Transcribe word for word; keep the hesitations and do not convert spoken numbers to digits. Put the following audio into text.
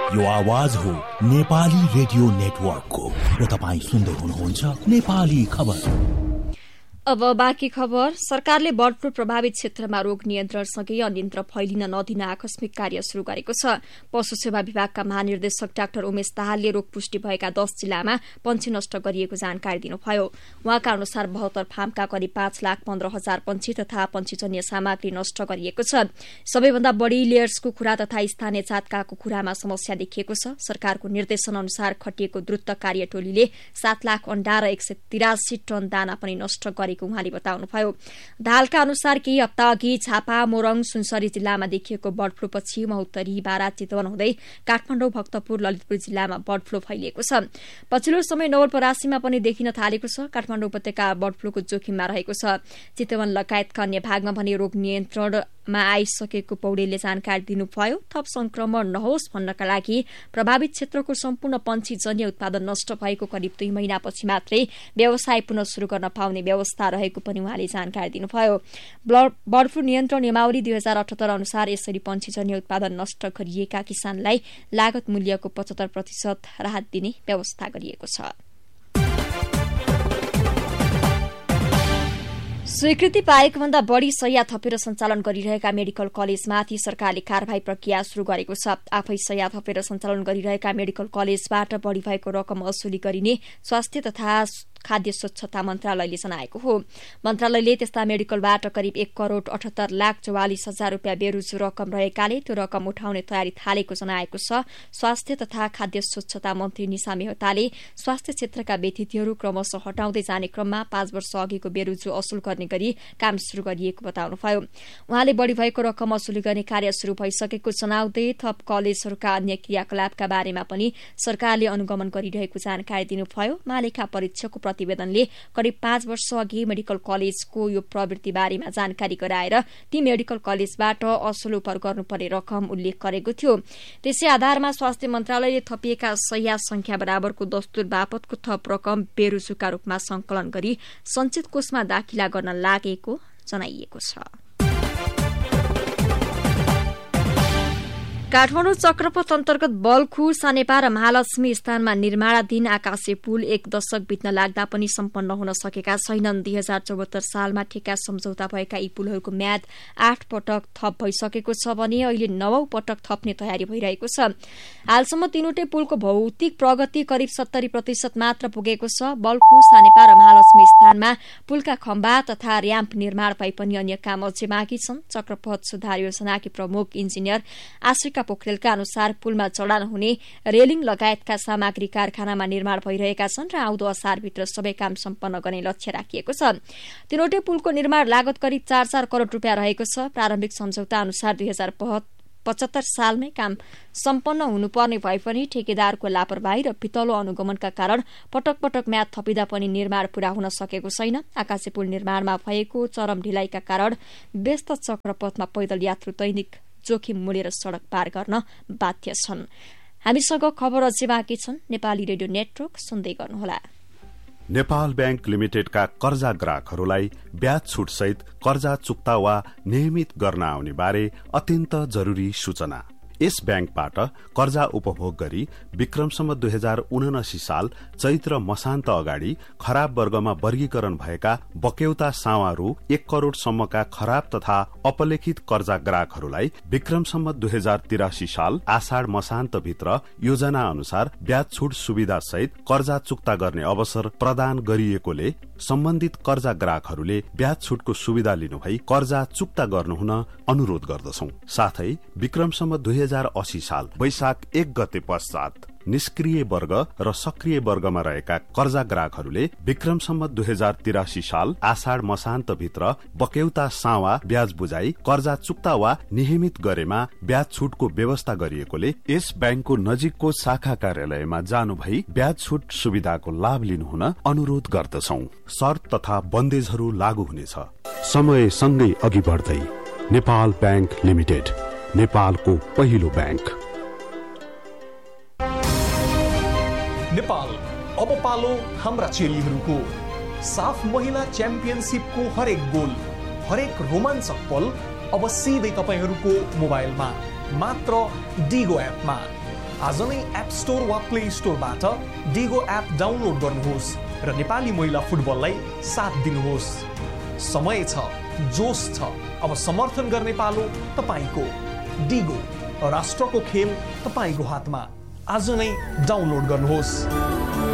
यो आवाज हो नेपाली रेडियो नेटवर्कको र तपाईँ सुन्दै हुनुहुन्छ नेपाली खबर। अब बाँकी खबर। सरकारले बर्ड फ्लू प्रभावित क्षेत्रमा रोग नियन्त्रणसँगै अन्यत्र फैलिन नदिन आकस्मिक कार्य शुरू गरेको छ। पशु सेवा विभागका महानिर्देशक डाक्टर उमेश दाहालले रोग पुष्टि भएका दस जिल्लामा पंक्षी नष्ट गरिएको जानकारी दिनुभयो। उहाँका अनुसार बहत्तर फार्मका करिब पाँच लाख पन्ध्र हजार पंक्षी तथा पंक्षीजन्य सामग्री नष्ट गरिएको छ। सबैभन्दा बढ़ी लेयर्सको खुरा तथा स्थानीय जातका कुखुरामा समस्या देखिएको छ। सरकारको निर्देशन अनुसार खटिएको द्रुत कार्य टोलीले सात लाख अण्डा र एक सय तिरासी टन दाना पनि नष्ट गरेको उहाँले बताउनुभयो। दाहालका अनुसार केही हप्ता अघि झापा, मोरङ, सुनसरी जिल्लामा देखिएको बर्ड फ्लू पछि महोत्तरी, बारा, चितवन हुँदै काठमाडौँ, भक्तपुर, ललितपुर जिल्लामा बर्ड फ्लू फैलिएको छ। पछिल्लो समय नवलपरासीमा पनि देखिन थालेको छ। काठमाडौँ उपत्यका बर्ड फ्लूको जोखिममा रहेको छ। चितवन लगायतका अन्य भागमा भने रोग नियन्त्रणमा आइसकेको पौडेलले जानकारी दिनुभयो। थप संक्रमण नहोस् भन्नका लागि प्रभावित क्षेत्रको सम्पूर्ण पंक्षीजन्य उत्पादन नष्ट भएको करिब दुई महिनापछि मात्रै व्यवसाय पुनः शुरू गर्न पाउने व्यवस्था रहेको पनि उहाँले जानकारी दिनुभयो। बर्ड फ्लू नियन्त्रण नियमावली दुई हजार अठहत्तर अनुसार यसरी पंक्षीजन्य उत्पादन नष्ट गरिएका किसानलाई लागत मूल्यको पचहत्तर प्रतिशत राहत दिने व्यवस्था गरिएको छ। स्वीकृति पाएको भन्दा बढ़ी शैय्या थपेर सञ्चालन गरिरहेका मेडिकल कलेजमाथि सरकारले कार्यवाही प्रक्रिया शुरू गरेको छ। आफै शैय्या थपेर सञ्चालन गरिरहेका मेडिकल कलेजबाट बढ़ी भएको रकम असुली गरिने स्वास्थ्य तथा खाद्य स्वच्छता मन्त्रालयले जनाएको हो। मन्त्रालयले त्यस्ता मेडिकलबाट करिब एक करोड़ अठहत्तर लाख चौवालिस हजार रूपियाँ बेरुजु रकम रहेकाले त्यो रकम उठाउने तयारी थालेको जनाएको छ। स्वास्थ्य तथा खाद्य स्वच्छता मन्त्री निशा मेहताले स्वास्थ्य क्षेत्रका व्यतिथिहरू क्रमशः हटाउँदै जाने क्रममा पाँच वर्ष अघिको बेरुजु असुल गर्ने गरी काम शुरू गरिएको बताउनुभयो। उहाँले बढ़ी भएको रकम असुली गर्ने कार्य शुरू भइसकेको जनाउँदै थप कलेजहरूका अन्य क्रियाकलापका बारेमा पनि सरकारले अनुगमन गरिरहेको जानकारी दिनुभयो। महालेखा परीक्षकको प्रतिवेदनले करिब पाँच वर्ष अघि मेडिकल कलेजको यो प्रवृत्ति बारेमा जानकारी गराएर ती मेडिकल कलेजबाट असुल उपर गर्नुपर्ने रकम उल्लेख गरेको थियो। त्यसै आधारमा स्वास्थ्य मन्त्रालयले थपिएका शैय्या संख्या बराबरको दस्तुर बापतको थप रकम बेरुजुका रूपमा संकलन गरी संचित कोषमा दाखिला गर्न लागेको जनाइएको छ। काठमाडौँ चक्रपथ अन्तर्गत बल्खु, सानेपा र महालक्ष्मी स्थानमा निर्माणाधीन आकाशे पुल एक दशक बित्न लाग्दा पनि सम्पन्न हुन सकेका छैनन्। दुई हजार चौहत्तर सालमा ठेक्का सम्झौता भएका यी पुलहरूको म्याद आठ पटक थप भइसकेको छ भने अहिले नवौं पटक थप्ने तयारी भइरहेको छ। हालसम्म तीनवटै पुलको भौतिक प्रगति करिब सत्तरी प्रतिशत मात्र पुगेको छ। बल्खु, सानेपा र महालक्ष्मी स्थानमा पुलका खम्बा तथा र्याम्प निर्माण भए पनि अन्य काम अझै बाँकी छन्। चक्रपथ सुधार योजनाकी प्रमुख इन्जिनियर आश्रिका पोखरेलका अनुसार पुलमा चढ़ान हुने रेलिङ लगायतका सामग्री कारखानामा निर्माण भइरहेका छन् र आउँदो असारभित्र सबै काम सम्पन्न गर्ने लक्ष्य राखिएको छ। तीनवटै पुलको निर्माण लागत करिब चार चार करोड़ रूपियाँ रहेको छ। प्रारम्भिक सम्झौता अनुसार दुई हजार पचहत्तर सालमै काम सम्पन्न हुनुपर्ने भए पनि ठेकेदारको लापरवाही र पितलो अनुगमनका कारण पटक पटक म्याद थपिँदा पनि निर्माण पूरा हुन सकेको छैन। आकाशे पुल निर्माणमा भएको चरम ढिलाइका कारण व्यस्त चक्रपथमा पैदल यात्रु दैनिक जोखिम मुलेर सड़क पार गर्न बाध्य छन्। हामीसँग खबर अझै बाँकी छन्। नेपाली रेडियो नेटवर्क सुन्दै गर्नुहोला। नेपाल बैंक लिमिटेडका कर्जा ग्राहकहरूलाई ब्याज छुट सहित कर्जा चुक्ता वा नियमित गर्न आउने बारे अत्यन्त जरूरी सूचना। यस ब्याङ्कबाट कर्जा उपभोग गरी विक्रमसम्म दुई हजार उनासी साल चैत्र मसान्त अगाडि खराब वर्गमा वर्गीकरण भएका बक्यौता सावा रु एक करोड़सम्मका खराब तथा अपलेखित कर्जा ग्राहकहरूलाई विक्रमसम्म दुई हजार तिरासी साल आषाढ़ मसान्त भित्र योजना अनुसार ब्याज छुट सुविधा सहित कर्जा चुक्ता गर्ने अवसर प्रदान गरिएकोले सम्बन्धित कर्जा ग्राहकहरूले ब्याज छुटको सुविधा लिनुभई कर्जा चुक्ता गर्नुहुन अनुरोध गर्दछौं। साथै विक्रमसम्म दुई हजार अस्सी साल वैशाख एक गते पश्चात निष्क्रिय वर्ग र सक्रिय वर्गमा रहेका कर्जा ग्राहकहरूले विक्रमसम्म दुई हजार तिरासी साल आषाढ़ मसान्त भित्र बक्यौता सावा ब्याज बुझाई कर्जा चुक्ता वा नियमित गरेमा ब्याज छुटको व्यवस्था गरिएकोले यस ब्याङ्कको नजिकको शाखा कार्यालयमा जानु भई ब्याज छुट सुविधाको लाभ लिनुहुन अनुरोध गर्दछौं। शर्त तथा बन्देजहरू लागू हुनेछ। समय सँगै अघि बढ्दै नेपाल ब्याङ्क लिमिटेड, नेपालको पहिलो ब्याङ्क। नेपाल अब पालो हाम्रा चेलीहरूको। साफ महिला च्याम्पियनशिपको हरेक गोल, हरेक रोमाञ्चक पल अब सिधै तपाईहरूको मोबाइलमा, मात्र डिगो एपमा। आज नै एप स्टोर वा प्ले स्टोरबाट डिगो एप डाउनलोड गर्नुहोस् र नेपाली महिला फुटबललाई साथ दिनुहोस्। समय छ, जोश छ, अब समर्थन गर्ने पालो तपाईको। डिगो, राष्ट्रको खेल तपाईको हातमा। आज नै डाउनलोड गर्नुहोस्।